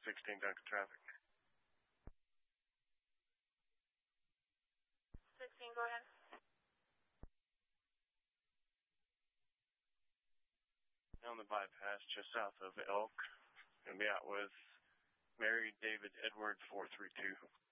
16 Duncan traffic. 16, go ahead. On the bypass just south of Elk. Going to be out with Mary David Edward 432.